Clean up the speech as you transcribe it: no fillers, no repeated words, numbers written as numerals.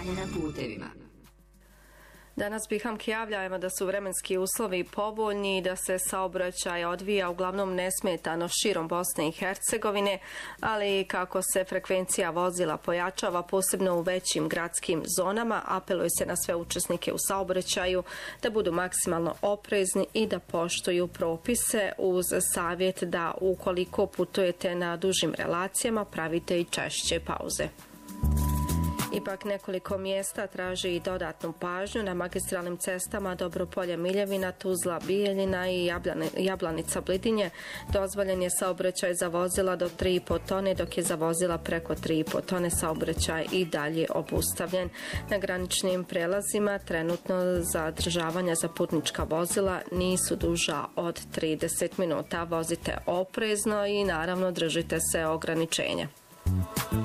stanje na putevima. Danas Bihamk javljajemo da su vremenski uslovi povoljni i da se saobraćaj odvija uglavnom nesmetano širom Bosne i Hercegovine, ali kako se frekvencija vozila pojačava, posebno u većim gradskim zonama, apeluje se na sve učesnike u saobraćaju da budu maksimalno oprezni i da poštuju propise, uz savjet da ukoliko putujete na dužim relacijama pravite i češće pauze. Ipak nekoliko mjesta traži i dodatnu pažnju na magistralnim cestama Dobropolje-Miljevina, Tuzla-Bijeljina i Jablanica-Blidinje. Dozvoljen je saobraćaj za vozila do 3,5 tone, dok je za vozila preko 3,5 tone saobraćaj i dalje obustavljen. Na graničnim prelazima trenutno zadržavanja za putnička vozila nisu duža od 30 minuta. Vozite oprezno i naravno držite se ograničenja.